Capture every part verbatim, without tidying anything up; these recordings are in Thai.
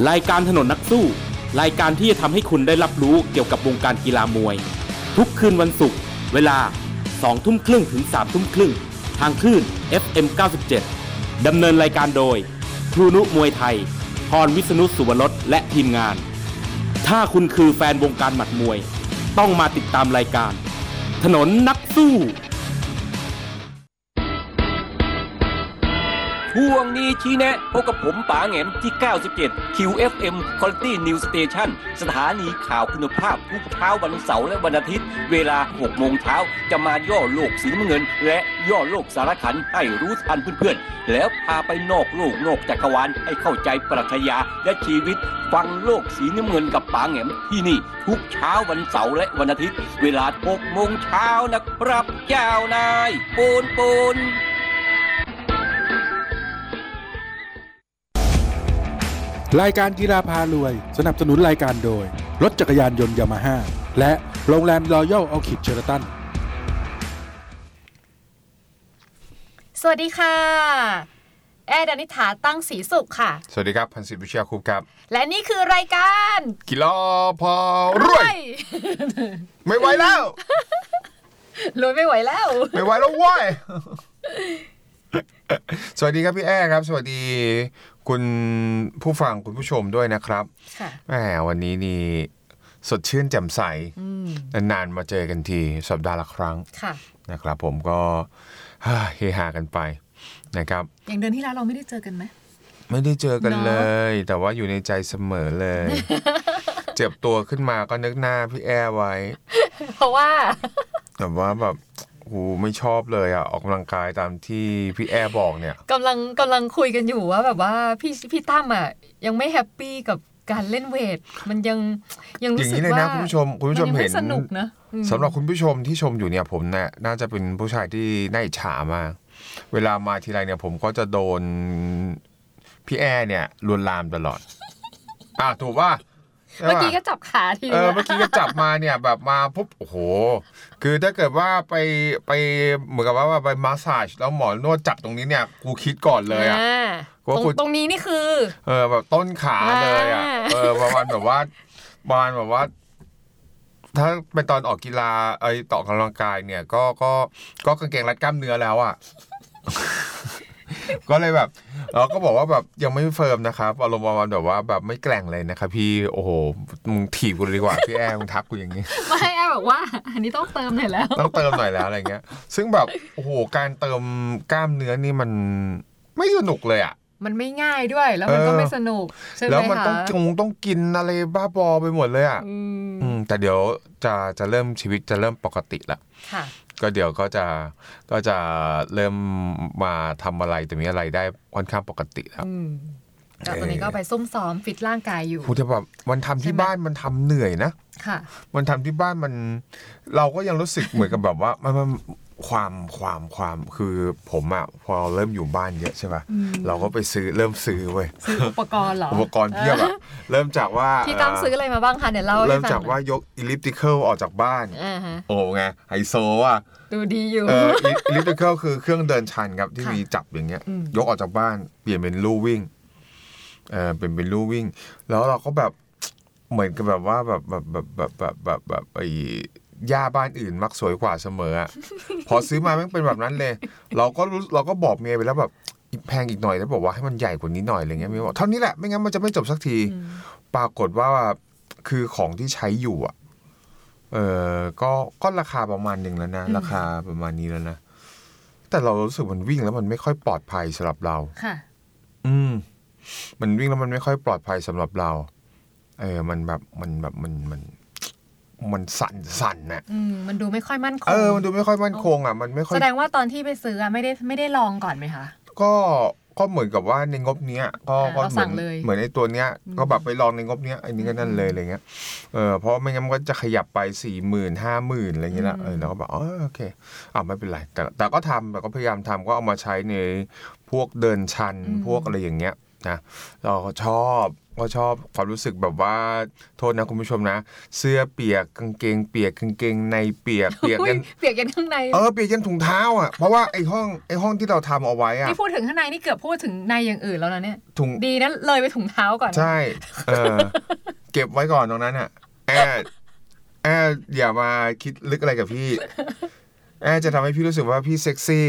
รายการถนนนักสู้รายการที่จะทำให้คุณได้รับรู้เกี่ยวกับวงการกีฬามวยทุกคืนวันศุกร์เวลา สองทุ่มครึ่ง ถึง สามทุ่มครึ่งทางคลื่น เอฟ เอ็ม เก้าสิบเจ็ด ดำเนินรายการโดยครูนุมวยไทยพรวิษณุสุวรสและทีมงานถ้าคุณคือแฟนวงการหมัดมวยต้องมาติดตามรายการถนนนักสู้ช่วงนี้ชี้แนะพบกับผมป๋าแหง่มที่เก้าสิบเจ็ด คิว เอฟ เอ็ม Quality News Station สถานีข่าวคุณภาพทุกเช้าวันเสาร์และวันอาทิตย์เวลา หกโมงเช้าจะมาย่อโลกสีน้ำเงินและย่อโลกสารขันให้รู้ทันเพื่อนๆแล้วพาไปนอกโลกนอกจักรวาลให้เข้าใจปรัชญาและชีวิตฟังโลกสีน้ำเงินกับป๋าแหง่มที่นี่ทุกเช้าวันเสาร์และวันอาทิตย์เวลา หกโมงเช้านะครับเจ้านายปูนปูนรายการกีฬาพารวยสนับสนุนรายการโดยรถจักรยานยนต์ยามาฮ่าและโรงแรมรอยัลออคิดเชอราตันสวัสดีค่ะแอดานิษฐาตั้งศรีสุขค่ะสวัสดีครับพันศิษย์วิเชียรคุปครับและนี่คือรายการกีฬาพารวยไม่ไหวแล้วรวยไม่ไหวแล้วไม่ไหวแล้วว้ยสวัสดีครับพี่แอ้ครับสวัสดีคุณผู้ฟังคุณผู้ชมด้วยนะครับแหมวันนี้นี่สดชื่นแจ่มใสนานๆมาเจอกันทีสัปดาห์ละครั้งนะครับผมก็เฮฮากันไปนะครับอย่างเดือนที่แล้วเราไม่ได้เจอกันไหมไม่ได้เจอกันเลยแต่ว่าอยู่ในใจเสมอเลยเจ็บตัวขึ้นมาก็นึกหน้าพี่แอ้ไว้เพราะว่าแต่ว่าแบบโอ้ไม่ชอบเลยอ่ะออกกำลังกายตามที่พี่แอร์บอกเนี่ยกำลังกำลังคุยกันอยู่ว่าแบบว่าพี่พี่ตั้มอ่ะยังไม่แฮปปี้กับการเล่นเวทมันยังยังรู้สึกว่าอย่างนี้เลยนะคุณผู้ชมคุณผู้ชมเห็นสนุกนะสำหรับคุณผู้ชมที่ชมอยู่เนี่ยผมเนี่ยน่าจะเป็นผู้ชายที่น่าอิจฉามากเวลามาทีไรเนี่ยผมก็จะโดนพี่แอร์เนี่ยลวนลามตลอดอ่ะถูกป่ะเมื่อกี้ก็จับขาทีเออเมื่อกี้ก็จับมาเนี่ยแบบมาปุ๊บโอ้โหคือถ้าเกิดว่าไปไปเหมือนกับว่าไปมาสซาจแล้วหมอนวดจับตรงนี้เนี่ยกูคิดก่อนเลยอ่ะตรงตรงนี้นี่คือเออแบบต้นขาเลยอ่ะเออประมาณแบบว่าประมาณแบบว่าถ้าเป็นตอนออกกีฬาไอ้ต่อกำลังกายเนี่ยก็ก็ก็กางเกงรัดกล้ามเนื้อแล้วอ่ะก็เลยแบบเราก็บอกว่าแบบยังไม่เฟิร์มนะครับอารมณ์ประมาณแบบว่าแบบไม่แกร่งเลยนะครับพี่โอ้โหมึงถีบกูเลยดีกว่าพี่แอร์มึงทักกูอย่างนี้ไม่แอร์บอกว่าอันนี้ต้องเติมหน่อยแล้วต้องเติมหน่อยแล้วอะไรเงี้ยซึ่งแบบโอ้โหการเติมกล้ามเนื้อนี่มันไม่สนุกเลยอ่ะมันไม่ง่ายด้วยแล้วมันก็ไม่สนุกใช่ไหมคะแล้วมันต้องจงต้องกินอะไรบ้าบอไปหมดเลยอ่ะอืมแต่เดี๋ยวจะจะเริ่มชีวิตจะเริ่มปกติละค่ะก็เดี๋ยวก็จะก็จะเริ่มมาทำอะไรแต่มีอะไรได้ค่อนข้างปกติแล้วแต่ตอนนี้ก็ไปซุ่มซ้อมฟิตร่างกายอยู่พูดถึงแบบมันทำที่บ้านมันทำเหนื่อยนะค่ะมันทำที่บ้านมันเราก็ยังรู้สึกเหมือนกับแบบว่ามันความความความคือผมอ่ะพอเริ่มอยู่บ้านเยอะใช่ป่ะเราก็ไปซื้อเริ่มซื้อเว้ยซื้ออุปกรณ์เหรออุปกรณ์เพียบอ่ะเริ่มจากว่าพี่ตั้มซื้ออะไรมาบ้างคะเดี๋ยวเล่าให้ฟังเริ่มจากว่ายก elliptical ออกจากบ้านโอ้ไงไฮโซอ่ะดูดีอยู่เออ elliptical คือเครื่องเดินชันครับที่มีจับอย่างเงี้ยยกออกจากบ้านเปลี่ยนเป็นลู่วิ่งเออเป็นเป็นลู่วิ่งแล้วเราก็แบบเหมือนกับแบบว่าแบบแบบแบบแบบแบบแบบแบบไอ้ย่าบ้านอื่นมักสวยกว่าเสมออ่ะพอซื้อมาแม่งเป็นแบบนั้นเลยเราก็รู้เราก็บอกเมียไปแล้วแบบแพงอีกหน่อยแล้วบอกว่าให้มันใหญ่กว่านี้หน่อยอะไรเงี้ยเมียบอกเท่านี้แหละไม่งั้นมันจะไม่จบสักทีปรากฏว่าคือของที่ใช้อยู่อ่ะเออก็ก็ราคาประมาณนึงแล้วนะราคาประมาณนี้แล้วนะแต่เรารู้สึกมันวิ่งแล้วมันไม่ค่อยปลอดภัยสำหรับเราค่ะอืมมันวิ่งแล้วมันไม่ค่อยปลอดภัยสำหรับเราเออมันแบบมันแบบมันมันมันสั่นสั่นน่ะมันดูไม่ค่อยมั่นคงเออมันดูไม่ค่อยมั่นคงอ่ะมันไม่ค่อยแสดงว่าตอนที่ไปซื้ออ่ะไม่ได้ไม่ได้ลองก่อนไหมคะก็ก็เหมือนกับว่าในงบเนี้ยก็ก็เหมือนเหมือนไอ้ตัวเนี้ยก็แบบไปลองในงบเนี้ยไอ้นี้ก็นั่นเลยอะไรเงี้ยเออเพราะไม่งั้นมันก็จะขยับไป สี่หมื่น ห้าหมื่น อะไรเงี้ยละเออเราก็แบบอ๋อโอเคอ่ะไม่เป็นไรแต่แต่ก็ทำแต่ก็พยายามทำก็เอามาใช้ในพวกเดินชันพวกอะไรอย่างเงี้ยนะเราก็ชอบก็ชอบความรู้สึกแบบว่าโทษนะคุณผู้ชมนะเสื้อเปียกกางเกงเปียกกางเกงในเปียกเปียกยันเปียกยันข้างในเออเปียกยันถุงเท้าอ่ะเพราะว่าไอ้ห้องไอ้ห้องที่เราทำเอาไว้อ่ะนี่พูดถึงข้างในนี่เกือบพูดถึงในอย่างอื่นแล้วนะเนี่ยถุงดีนะเลยไปถุงเท้าก่อนใช่เออเก็บไว้ก่อนตรงนั้นอ่ะแอร์แอร์อย่ามาคิดลึกอะไรกับพี่แอร์จะทำให้พี่รู้สึกว่าพี่เซ็กซี่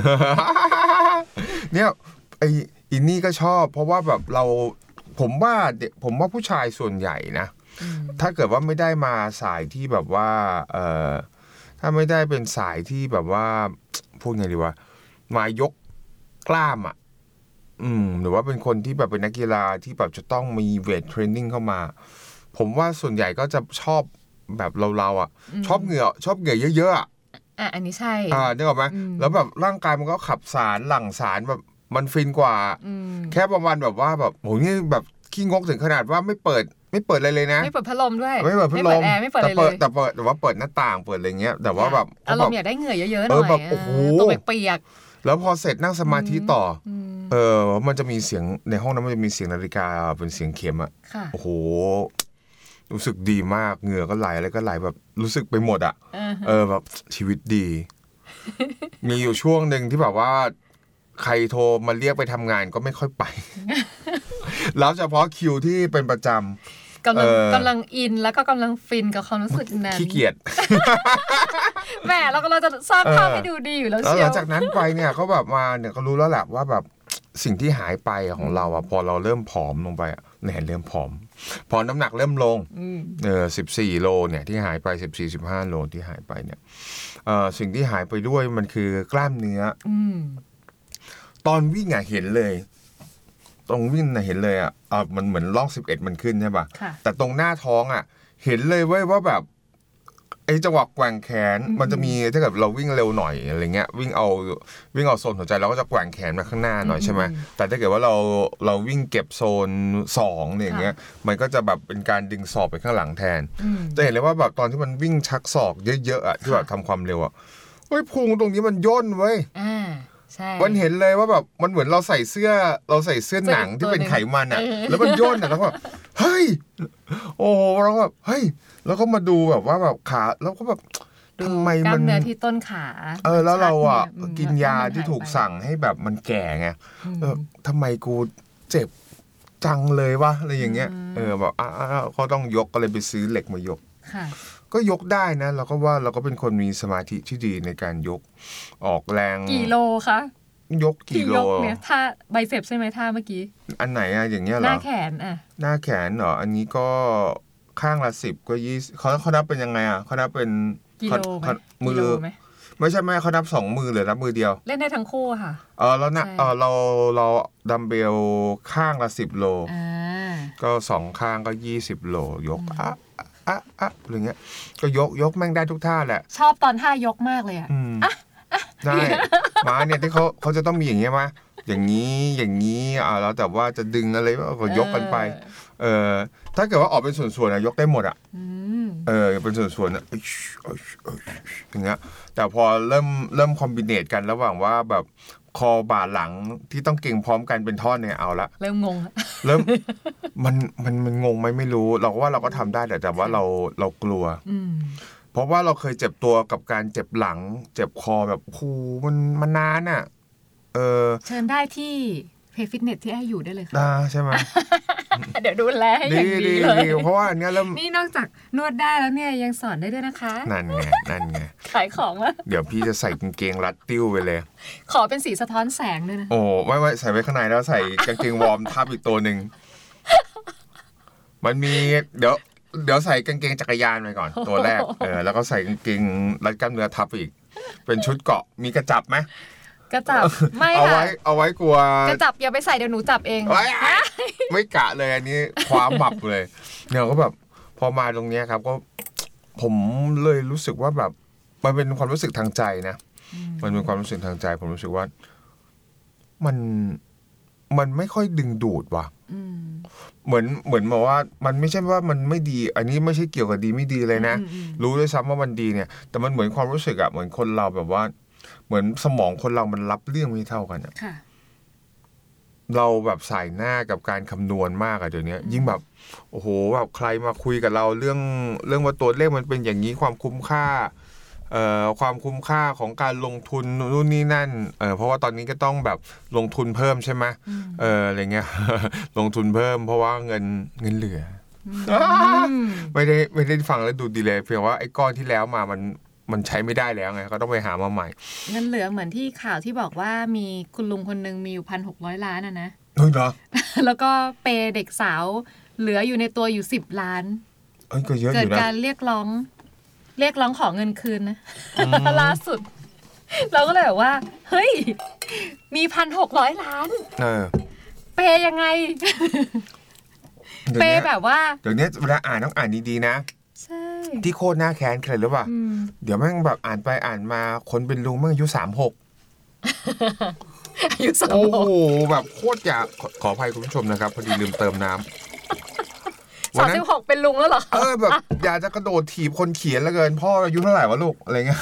เนี่ยไอ้อินนี่ก็ชอบเพราะว่าแบบเราผมว่าผมว่าผู้ชายส่วนใหญ่นะถ้าเกิดว่าไม่ได้มาสายที่แบบว่าเอ่อถ้าไม่ได้เป็นสายที่แบบว่าพูดไงดีวะมายกกล้ามอ่ะอืมหรือว่าเป็นคนที่แบบเป็นนักกีฬาที่แบบจะต้องมีเวทเทรนนิ่งเข้ามาผมว่าส่วนใหญ่ก็จะชอบแบบเราๆอ่ะชอบเหงื่อชอบเหงื่อเยอะๆอ่ะอ่ะอันนี้ใช่อ่านึกออกไหมแล้วแบบร่างกายมันก็ขับสารหลั่งสารแบบมันฟินกว่าแค่ประมาณแบบว่าแบบโหนี่แบบขี้งกถึงขนาดว่าไม่เปิดไม่เปิดอะไรเลยนะไม่เปิดพัดลมด้วยไม่เปิดพัดลมไม่เปิดแอร์ไม่เปิดอะไรเลยแต่เปิดแต่ว่าเปิดหน้าต่างเปิดอะไรเงี้ยแต่ว่าแบบอารมณ์อยากได้เหงื่อเยอะๆหน่อยแบบโอ้โหตัวเปียกแล้วพอเสร็จนั่งสมาธิต่อเออมันจะมีเสียงในห้องนั้นมันจะมีเสียงนาฬิกาเป็นเสียงเข็มอ่ะโอ้โหรู้สึกดีมากเหงื่อก็ไหลอะไรก็ไหลแบบรู้สึกไปหมดอ่ะเออแบบชีวิตดีมีอยู่ช่วงหนึ่งที่แบบว่าใครโทรมาเรียกไปทำงานก็ไม่ค่อยไปแล้วเฉพาะคิวที่เป็นประจำกำลังกำลังอินแล้วก็กำลังฟินกับความรู้สึกนั้นขี้เกียจแหมเราก็เราจะสร้างภาพให้ดูดีอยู่แล้วเชียวแล้วหลังจากนั้นไปเนี่ยเขาแบบมาเนี่ยเขารู้แล้วแหละว่าแบบสิ่งที่หายไปของเราอ่ะพอเราเริ่มผอมลงไปอ่ะเนี่ยเริ่มผอมพอน้ำหนักเริ่มลงเออสิบสี่โลเนี่ยที่หายไปสิบสี่ สิบห้าโลที่หายไปเนี่ยเอ่อสิ่งที่หายไปด้วยมันคือกล้ามเนื้อตอนวิ่งอ่ะเห็นเลยตรงวิ่งน่ะเห็นเลยอ่ะอ่ะมันเหมือนรอบสิบเอ็ดมันขึ้นใช่ป่ะแต่ตรงหน้าท้องอ่ะเห็นเลยเว้ยว่าแบบไอ้จังหวะแกว่งแขนมันจะมีถ้าเกิดเราวิ่งเร็วหน่อยอะไรเงี้ยวิ่งเอาวิ่งเอาโซนหัวใจเราก็จะแกว่งแขนมาข้างหน้าหน่อยใช่ไหมแต่ถ้าเกิดว่าเราเราวิ่งเก็บโซนสองเนี่ยอย่างเงี้ยมันก็จะแบบเป็นการดึงศอกไปข้างหลังแทนจะเห็นเลยว่าแบบตอนที่มันวิ่งชักศอกเยอะๆอ่ะที่แบบทำความเร็วอ่ะเฮ้ยพุงตรงนี้มันย่นเว้ยมันเห็นเลยว่าแบบมันเหมือนเราใส่เสื้อเราใส่เสื้อหนังที่เป็นไขมันอ่ะแล้วมันย่นอ่ะแล้วก็เฮ้ยโอ้เราแบบเฮ้ยแล้วก็มาดูแบบว่าแบบขาแล้วก็แบบทำไมมันกล้ามเนื้อที่ต้นขาเออแล้วเราอ่ะกินยาที่ถูกสั่งให้แบบมันแก่ไงเออทำไมกูเจ็บจังเลยวะอะไรอย่างเงี้ยเออแบบอ่ะเขาต้องยกก็เลยไปซื้อเหล็กมายกก็ยกได้นะเราก็ว่าเราก็เป็นคนมีสมาธิที่ดีในการยกออกแรงกี่โลคะยกกี่โลเนี่ยท่าไบเซปใช่ไหมท่าเมื่อกี้อันไหนอะอย่างเงี้ยเหรอหน้าแขนอะหน้าแขนเหรออันนี้ก็ข้างละสิบก็ยี่สิบเขาเขานับเป็นยังไงอะเขานับเป็นกิโลไหมมือไม่ใช่แม่เขานับสองมือหรือนับมือเดียวเล่นได้ทั้งคู่ค่ะเออแล้วนะเออเราเราดัมเบลข้างละสิบโลก็สองข้างก็ยี่สิบโลยกอ่ะอ่ะอ่ะอะไรเงี้ยก็ยกยกแม่งได้ทุกท่าแหละชอบตอนท่ายกมากเลยอ่ะอ่ะใช่มาเนี่ยที่เขาเขาจะต้องมีอย่างเงี้ยมาอย่างนี้อย่างนี้อ่าแล้วแต่ว่าจะดึงอะไรก็ยกกันไปเออถ้าเกิดว่าออกเป็นส่วนๆนะยกได้หมดอ่ะเออเป็นส่วนๆนะอย่างเงี้ยแต่พอเริ่มเริ่มคอมบิเนตกันระหว่างว่าแบบคอบ่าหลังที่ต้องเก่งพร้อมกันเป็นท่อนเนี่ยเอาละเริ่มงงเริ่มมันมันมันงงไหมไม่รู้เราก็ว่าเราก็ทำได้แต่แต่ว่าเราเรากลัวเพราะว่าเราเคยเจ็บตัวกับการเจ็บหลังเจ็บคอแบบโอ้โหมันมันนานอ่ะเออเชิญได้ที่เพจฟิตเนสที่ให้อยู่ได้เลยค่ะได้ใช่ไหมเดี๋ยวดูแลให้อย่างดีเลยเพราะว่าอันนี้เริ่มนี่นอกจากนวดได้แล้วเนี่ยยังสอนได้ด้วยนะคะนั่นไงนั่นไงขายของวะเดี๋ยวพี่จะใส่กางเกงรัดติ้วไปเลยขอเป็นสีสะท้อนแสงด้วยนะโอ้ไม่ไม่ใส่ไว้ข้างในแล้วใส่กางเกงวอร์มทับอีกตัวหนึ่งมันมีเดี๋ยวเดี๋ยวใส่กางเกงจักรยานไปก่อนตัวแรกเออแล้วก็ใส่กางเกงรัดกล้ามเนื้อทับอีกเป็นชุดเกาะมีกระจับไหมกระจับไม่ค่ะเอาไว้เอาไว้กลัวกระจับอย่าไปใส่เดี๋ยวหนูจับเองไม่กะเลยอันนี้คว้าหมับเลยเนี่ยก็แบบพอมาตรงนี้ครับก็ผมเลยรู้สึกว่าแบบมันเป็นความรู้สึกทางใจนะมันเป็นความรู้สึกทางใจผมรู้สึกว่ามันมันไม่ค่อยดึงดูดว่ะเหมือนเหมือนบอกว่ามันไม่ใช่ว่ามันไม่ดีอันนี้ไม่ใช่เกี่ยวกับดีไม่ดีเลยนะรู้ด้วยซ้ำว่ามันดีเนี่ยแต่มันเหมือนความรู้สึกอะเหมือนคนเราแบบว่าเหมือนสมองคนเรามันรับเรื่องไม่เท่ากันอะเราแบบใส่หน้ากับการคำนวณมากอะเดี๋ยวนี้ยิ่งแบบโอ้โหแบบใครมาคุยกับเราเรื่องเรื่องว่าตัวเลขมันเป็นอย่างนี้ความคุ้มค่าเอ่อความคุ้มค่าของการลงทุนนู่นนี่นั่นเออเพราะว่าตอนนี้ก็ต้องแบบลงทุนเพิ่มใช่ไหมเอออะไรเงี้ย ลงทุนเพิ่มเพราะว่าเงินเงินเหลือไม่ได้ไม่ได้ฟังแล้วดูดีเลยเพียงว่าไอ้ก้อนที่แล้วมามันมันใช้ไม่ได้แล้วไงก็ต้องไปหามาใหม่เงินเหลือเหมือนที่ข่าวที่บอกว่ามีคุณลุงคนนึงมีอยู่พันหกร้อยล้านอะนะเฮ้ยเหรอแล้วก็เปย์เด็กสาวเหลืออยู่ในตัวอยู่สิบล้านเอ้ยก็เยอะอยู่นะเกิดการเรียกร้องเรียกร้องขอเงินคืนนะล่าสุดเราก็เลยแบบว่าเฮ้ยมีพันหกร้อยล้านเออเปย์ยังไงเปย์แบบว่าเดี๋ยวนี้เวลาอ่านต้องอ่านดีๆนะใช่ที่โคตรหน้าแค้นใครหรือเปล่าเดี๋ยวแม่งแบบอ่านไปอ่านมาคนเป็นลุงแม่งอายุสามหกอายุสามหกโอ้โหแบบโคตรอยากขออภัยคุณผู้ชมนะครับพอดีลืมเติมน้ำสามสิบหกเป็นลุงแล้วเหรอเออแบบอยากจะกระโดดถีบคนเขียนแล้วเกินพ่ออายุเท่าไหร่วะลูกอะไรเงี้ย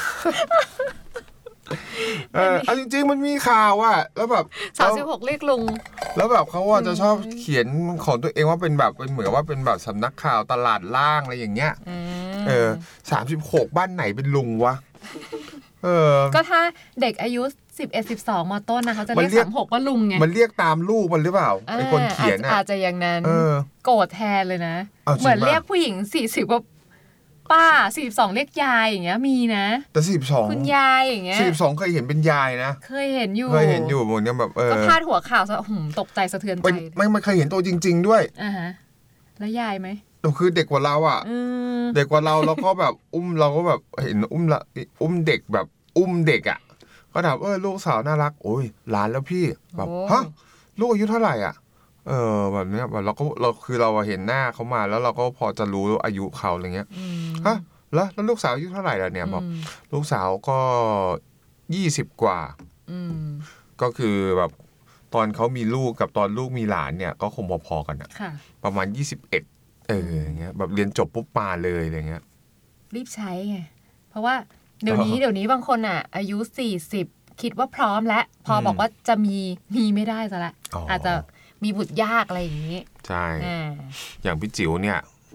เออเอาจริงๆมันมีข่าวอ่ะแล้วแบบสามสิบหกเรียกลุงแล้วแบบเขาว่าจะชอบเขียนของตัวเองว่าเป็นแบบเป็นเหมือนว่าเป็นแบบสำนักข่าวตลาดล่างอะไรอย่างเงี้ยเออสามสิบหกบ้านไหนเป็นลุงวะเออก็ถ้าเด็กอายุสิบเอ็ด สิบสองม.ต้นนะเขาจะเรียกสามสิบหกว่าลุงไงมันเรียกตามลูกมันหรือเปล่าไอ้คนเขียนอาจจะอย่างนั้นโกรธแทนเลยนะเหมือนเรียกผู้หญิงสี่สิบว่าป้าสี่สิบสองเรียกยายอย่างเงี้ยมีนะแต่สี่สิบสองคุณยายอย่างเงี้ยสี่สิบสองเคยเห็นเป็นยายนะเคยเห็นอยู่เคยเห็นอยู่เหมือนกันแบบเออก็พาดหัวข่าวซะหืมตกใจสะเทือนใจไม่ไม่เคยเห็นตัวจริงๆด้วยอ่าฮะแล้วยายไหมตัวคือเด็กกว่าเราอ่ะเด็กกว่าเราแล้วก็แบบอุ้มเราก็แบบเห็นอุ้มละอุ้มเด็กแบบอุ้มเด็กอ่ะก็ถามเออลูกสาวน่ารักโอ้ยหลานแล้วพี่แบบฮะลูกอายุเท่าไหร่อ่ะเออแบบเนี้ยแบบเราก็เราคือเราเห็นหน้าเขามาแล้วเราก็พอจะรู้อายุเขาอะไรเงี้ยฮะแล้วแล้วลูกสาวอายุเท่าไหร่ล่ะเนี่ยบอกลูกสาวก็ยี่สิบกว่าก็คือแบบตอนเขามีลูกกับตอนลูกมีหลานเนี่ยก็คงพอๆกันอะประมาณยี่สิบเอ็ดเอออย่างเงี้ยแบบเรียนจบปุ๊บมาเลยอะไรเงี้ยรีบใช้ไงเพราะว่าเดี๋ยวนี้เดี๋ยวนี้บางคนอ่ะอายุสี่สิบคิดว่าพร้อมแล้วพอบอกว่าจะมีมีไม่ได้ซะละอาจจะมีบุตรยากอะไรอย่างนี้ใช่อย่างพี่จิ๋วเนี่ย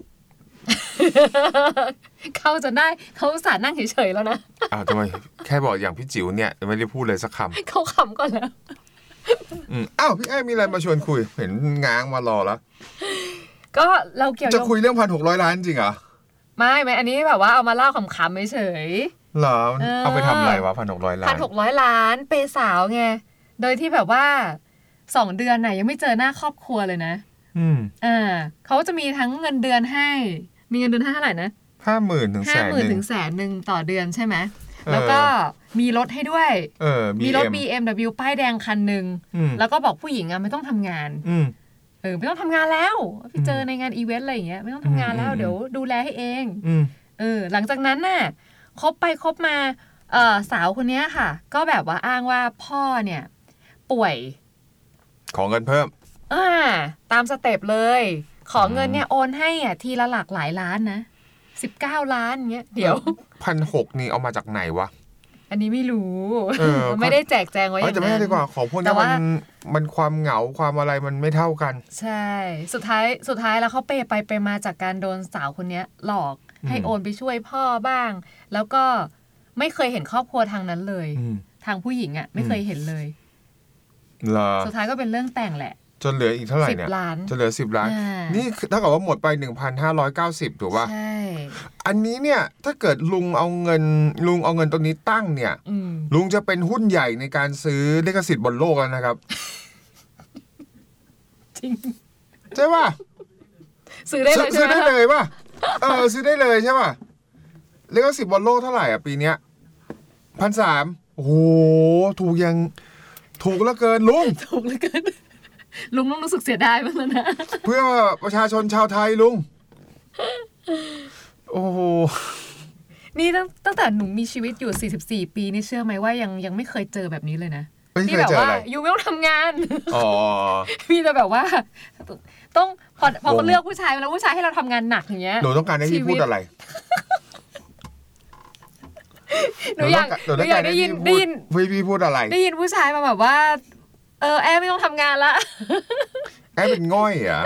เขาจะได้เขาสานั่งเฉยๆแล้วนะอ้าวทำไมแค่บอกอย่างพี่จิ๋วเนี่ยไม่ได้พูดเลยสักคำเขาขำก่อนแล้วอ้าวพี่แอ้มีอะไรมาชวนคุยเห็นง้างมารอแล้วก็เราเกี่ยวจะคุยเรื่องพันหกร้อยล้านจริงเหรอไม่ไม่อันนี้แบบว่าเอามาเล่าขำๆเฉยๆเหรอเอาไปทำอะไรวะพันหกร้อยล้านพันหกร้อยล้านเปย์สาวไงโดยที่แบบว่าสองเดือนน่ะยังไม่เจอหน้าครอบครัวเลยนะอืมอ่าเขาจะมีทั้งเงินเดือนให้มีเงินเดือนให้เท่าไหร่นะห้าหมื่นถึงแสนห้าหมื่นถึงแสนหนึ่งต่อเดือนใช่ไหมแล้วก็มีรถให้ด้วยมีรถ บี เอ็ม ดับเบิลยู ป้ายแดงคันหนึ่งแล้วก็บอกผู้หญิงอ่ะไม่ต้องทำงานเออไม่ต้องทำงานแล้วไปเจอในงานอีเวนต์อะไรอย่างเงี้ยไม่ต้องทำงานแล้วเดี๋ยวดูแลให้เองเออหลังจากนั้นน่ะคบไปคบมาเออสาวคนนี้ค่ะก็แบบว่าอ้างว่าพ่อเนี่ยป่วยขอเงินเพิ่มอ่าตามสเต็ปเลยขอเงินเนี่ยโอนให้อ่ะทีละหลักหลายล้านนะสิบเก้าล้านเงี้ยเดี๋ยวพันหกนี่เอามาจากไหนวะอันนี้ไม่รู้ไม่ได้แจกแจงไว้อย่างนั้นแต่ไม่ได้ดีกว่าของพวกนี้มันมันความเหงาความอะไรมันไม่เท่ากันใช่สุดท้ายสุดท้ายแล้วเขาเปย์ไปไปมาจากการโดนสาวคนนี้หลอกให้โอนไปช่วยพ่อบ้างแล้วก็ไม่เคยเห็นครอบครัวทางนั้นเลยทางผู้หญิงอ่ะไม่เคยเห็นเลยสุดท้ายก็เป็นเรื่องแต่งแหละจนเหลืออีกเท่าไหร่เนี่ยจะเหลือสิบล้านนี่เท่ากับว่าหมดไป หนึ่งพันห้าร้อยเก้าสิบ ถูกป่ะใช่อันนี้เนี่ยถ้าเกิดลุงเอาเงินลุงเอาเงินตรงนี้ตั้งเนี่ยลุงจะเป็นหุ้นใหญ่ในการซื้อลิขสิทธิ์บนโลกแล้วนะครับจริงใช่ป่ะซื้อได้เลยใช่ไหมซื้อได้เลยป่ะเออซื้อได้เลยใช่ป่ะลิขสิทธิ์บนโลกเท่าไหร่อ่ะปีเนี้ย หนึ่งพันสามร้อย โอ้โหถูกยังถูกเหลือเกินลุงถูกเหลือเกินลุงต้องรู้สึกเสียดายบ้างแล้วนะเพื่อประชาชนชาวไทยลุงโอ้โหนี่ตั้งตั้งแต่หนูมีชีวิตอยู่สี่สิบสี่ปีนี่เชื่อไหมว่ายังยังไม่เคยเจอแบบนี้เลยนะที่แบบว่าอยู่ไม่ต้องทำงานอ๋อมีแต่แบบว่าต้องพอพอเลือกผู้ชายแล้วผู้ชายให้เราทำงานหนักอย่างเงี้ยหนูต้องการให้พี่พูดอะไรหนูอยากหนูอยากได้ยินได้ยินพี่พี่พูดอะไรได้ยินผู้ชายมาแบบว่าเออแอร์ไม่ต้องทำงานละแอร์เป็นง่อยอ่ะ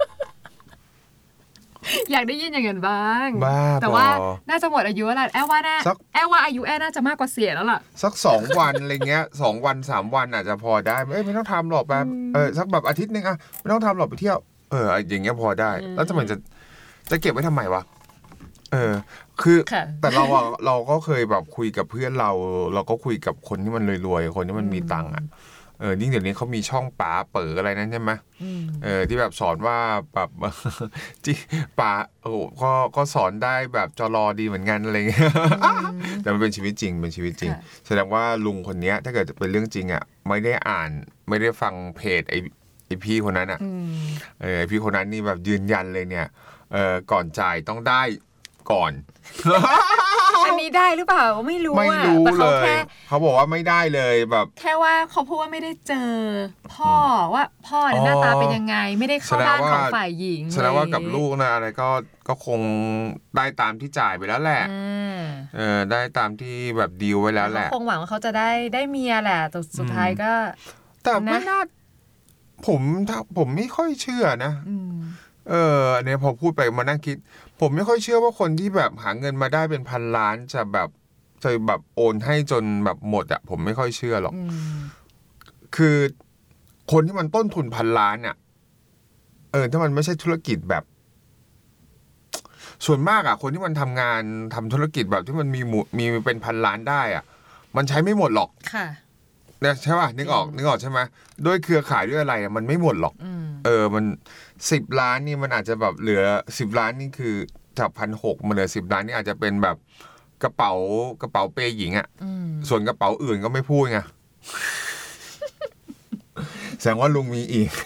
อยากได้ยินอย่างนั้นบ้างบ้าแต่ว่าน่าจะหมดอายุแล้วแหละแอร์ว่าน่าแอร์ว่าอายุแอร์น่าจะมากกว่าเสียแล้วล่ะสักสองวันอะไรเงี้ยสองวันสามวันอาจจะพอได้เอ้ยไม่ต้องทำหรอกแบบเออสักแบบอาทิตย์นึงอ่ะไม่ต้องทำหรอกไปเที่ยวเอออย่างเงี้ยพอได้แล้วทำไมจะจะเก็บไว้ทำไมวะเออคือแต่เราอ่ะเราก็เคยแบบคุยกับเพื่อนเราเราก็คุยกับคนที่มันรวยๆคนที่มันมีตังค์อ่ะเออยิ่งเดี๋ยวนี้เขามีช่องป๋าเป๋ออะไรนั่นใช่ไหมเออที่แบบสอนว่าแบบที่ป๋าโอ้ก็ก็สอนได้แบบจรอดีเหมือนกันอะไรเงี้ยแต่มันเป็นชีวิตจริงเป็นชีวิตจริงแสดงว่าลุงคนนี้ถ้าเกิดเป็นเรื่องจริงอ่ะไม่ได้อ่านไม่ได้ฟังเพจไอไอพี่คนนั้นอ่ะเออไอพี่คนนั้นนี่แบบยืนยันเลยเนี่ยเออก่อนจ่ายต้องได้ก่อนอันนี้ได้หรือเปล่าไม่รู้ไม่รู้เลยเขาบอกว่าไม่ได้เลยแบบแค่ว่าเขาพูดว่าไม่ได้เจอพ่อว่าพ่อหน้าตาเป็นยังไงไม่ได้เข้าบ้านของฝ่ายหญิงแสดงว่ากับลูกนะอะไรก็ก็คงได้ตามที่จ่ายไปแล้วแหละเออได้ตามที่แบบดีลไว้แล้วแหละคงหวังว่าเขาจะได้ได้เมียแหละแต่สุดท้ายก็แต่ไม่น่าผมผมไม่ค่อยเชื่อนะเอออันนี้พอพูดไปมานั่งคิดผมไม่ค่อยเชื่อว่าคนที่แบบหาเงินมาได้เป็นพันล้านจะแบบจะแบบโอนให้จนแบบหมดอะผมไม่ค่อยเชื่อหรอกคือคนที่มันต้นทุนพันล้านอะเออถ้ามันไม่ใช่ธุรกิจแบบส่วนมากอะคนที่มันทำงานทำธุรกิจแบบที่มันมีมีเป็นพันล้านได้อะมันใช้ไม่หมดหรอกค่ะเนี่ยใช่ป่ะนึกออกนึกออกใช่ไหมด้วยเครือข่ายด้วยอะไรมันไม่หมดหรอกเออมันสิบล้านนี่มันอาจจะแบบเหลือสิบล้านนี่คือจากพันหกมันเหลือสิบล้านนี่อาจจะเป็นแบบกระเป๋ากระเป๋าเปย์หญิงอ่ะส่วนกระเป๋าอื่นก็ไม่พูดไงแสดงว่าลุงมีอีก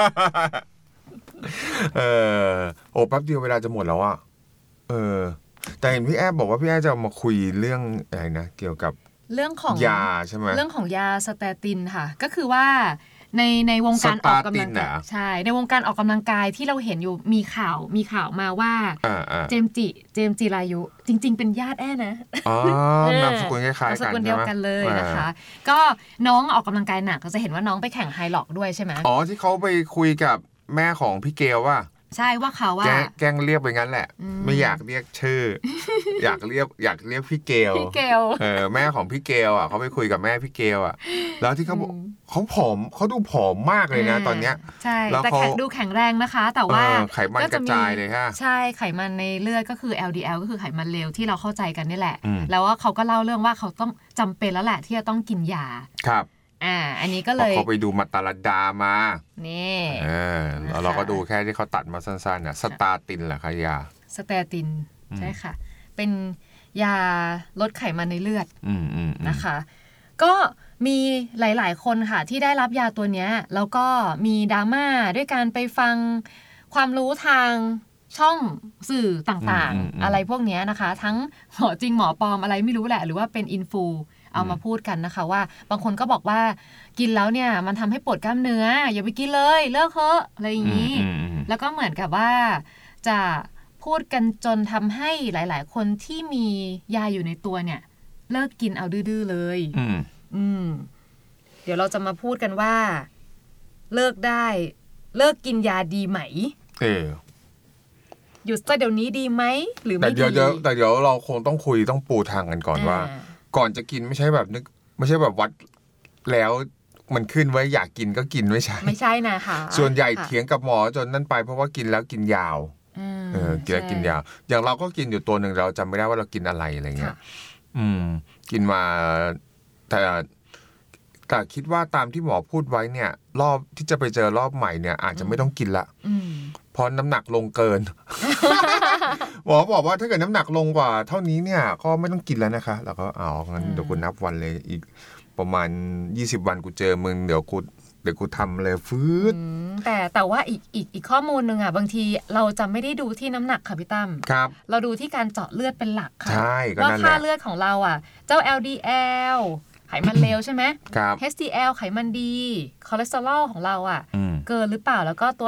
เออโอ้แป๊บเดียวเวลาจะหมดแล้วอ่ะเออแต่เห็นพี่แอบบอกว่าพี่แอบจะมาคุยเรื่องอะไรนะเกี่ยวกับเรื่องของยาใช่ไหมเรื่องของยาสเตตินค่ะก็คือว่าในในวงการออกกำลังกายใช่ในวงการออกกำลังกายที่เราเห็นอยู่มีข่าวมีข่าวมาว่าเจมจิเจมจิรายุจริงๆเป็นญาติแอ้นะอ๋อนามสกุลคล้ายๆกันนามสกุลเดียวกันเลยนะคะก็น้องออกกำลังกายหนักก็จะเห็นว่าน้องไปแข่งไฮล็อกด้วยใช่ไหมอ๋อที่เขาไปคุยกับแม่ของพี่เกลว่าใช่ว่าเขาว่าแกล้งเรียกไปงั้นแหละไม่อยากเรียกชื่อ อยากเรียกอยากเรียกพี่เกลพี่เกลเออแม่ของพี่เกลอ่ะเขาไปคุยกับแม่พี่เกลอ่ะแล้วที่เขาเขาผอมเขาดูผอมมากเลยนะตอนเนี้ยใช่แต่แข็งดูแข็งแรงนะคะแต่ว่าไขมันกระจายเลยค่ะใช่ไขมันในเลือดก็คือ แอล ดี แอล ก็คือไขมันเลวที่เราเข้าใจกันนี่แหละแล้วว่าเขาก็เล่าเรื่องว่าเขาต้องจำเป็นแล้วแหละที่จะต้องกินยาครับอ่าอันนี้ก็เลยเขาไปดูมาตาลดามานี่เออแล้วเราก็ดูแค่ที่เขาตัดมาสั้นๆน่ะสตาตินเหรอคะยาสเตตินใช่ค่ะเป็นยาลดไขมันในเลือดนะคะก็มีหลายๆคนค่ะที่ได้รับยาตัวนี้แล้วก็มีดราม่าด้วยการไปฟังความรู้ทางช่องสื่อต่างๆอะไรพวกนี้นะคะทั้งหมอจริงหมอปลอมอะไรไม่รู้แหละหรือว่าเป็นอินฟูเอามาพูดกันนะคะว่าบางคนก็บอกว่ากินแล้วเนี่ยมันทำให้ปวดกล้ามเนื้ออย่าไปกินเลยเลิกเถอะอะไรอย่างนี้แล้วก็เหมือนกับว่าจะพูดกันจนทำให้หลายๆคนที่มียาอยู่ในตัวเนี่ยเลิกกินเอาดื้อๆเลยอืมเดี๋ยวเราจะมาพูดกันว่าเลิกได้เลิกกินยาดีไหมเออหยุดซะเดี๋ยวนี้ดีไหมหรือไม่ดีแต่เดี๋ยวแต่เดี๋ยวเราคงต้องคุยต้องปูทางกันก่อนว่าก่อนจะกินไม่ใช่แบบนึกไม่ใช่แบบวัดแล้วมันขึ้นไว้อยากกินก็กินไม่ใช่ไม่ใช่นะคะส่วนใหญ่เถียงกับหมอจนนั่นไปเพราะว่ากินแล้วกินยาวเออกินแล้วกินยาวอย่างเราก็กินอยู่ตัวหนึ่งเราจำไม่ได้ว่าเรากินอะไรอะไรเงี้ยอืมกินมาแต่แต่คิดว่าตามที่หมอพูดไว้เนี่ยรอบที่จะไปเจอรอบใหม่เนี่ยอาจจะไม่ต้องกินละเพราะน้ำหนักลงเกินหมอบอกว่าถ้าเกิดน้ำหนักลงกว่าเท่านี้เนี่ยก็ไม่ต้องกินแล้วนะคะแล้วก็เอางั้นเดี๋ยวกูนับวันเลยอีกประมาณยี่สิบวันกูเจอมึงเดี๋ยวกูเดี๋ยวกูทำเลยฟืดแต่แต่ว่าอีกอีกอีกข้อมูลนึงอ่ะบางทีเราจะไม่ได้ดูที่น้ำหนักค่ะพี่ตั้มครับเราดูที่การเจาะเลือดเป็นหลักค่ะใช่ก็นั่นแหละว่าค่าเลือดของเราอ่ะเจ้า แอล ดี แอล ไขมันเลวใช่ไหมครับเอช ดี แอล ไขมันดีคอเลสเตอรอลของเราอ่ะเกินหรือเปล่าแล้วก็ตัวหลัก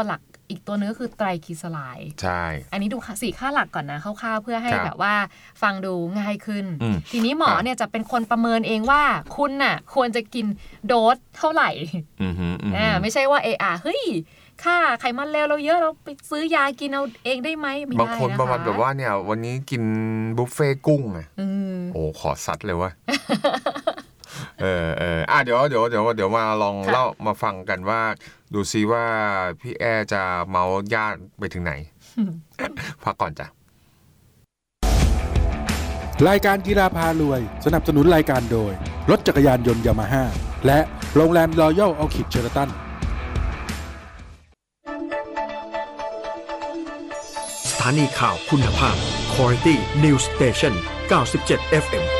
อีกตัวนึงก็คือไตรกลีเซอไรด์ใช่อันนี้ดูสี่ค่าหลักก่อนนะคร่าวๆเพื่อให้แบบว่าฟังดูง่ายขึ้นทีนี้หมอเนี่ยจะเป็นคนประเมินเองว่าคุณน่ะควรจะกินโดสเท่าไหร่อ่าไม่ใช่ว่าเออเฮ้ยค่าไขมันเลวเราเยอะเราไปซื้อยากินเอาเองได้ไหมไม่ได้นะคะบางคนประมาณแบบว่าเนี่ยวันนี้กินบุฟเฟ่กุ้งอ่ะโอ้ขอซัดเลยว่าเออเอออ่ะเดี๋ยวเดี๋ยวเดี๋ยวเดี๋ยวมาลองเล่ามาฟังกันว่าดูซิว่าพี่แอร์จะเมาญาติไปถึงไหน พักก่อนจ้ะรายการกีฬาพารวยสนับสนุนรายการโดยรถจักรยานยนต์ยามาฮ่าและโรงแรมรอยัลออคิดเชอร์ตันสถานีข่าวคุณภาพ Quality News Station เก้าสิบเจ็ด เอฟ เอ็ม